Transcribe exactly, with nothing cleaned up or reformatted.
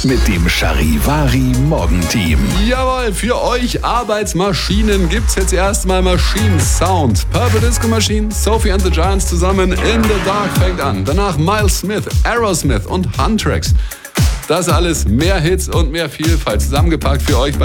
mit dem Charivari Morgenteam. Jawohl, für euch Arbeitsmaschinen gibt's jetzt erstmal Machine Sound. Purple Disco Machine, Sophie and the Giants zusammen, In the Dark fängt an. Danach Miles Smith, Aerosmith und Huntrix. Das alles, mehr Hits und mehr Vielfalt zusammengepackt für euch bei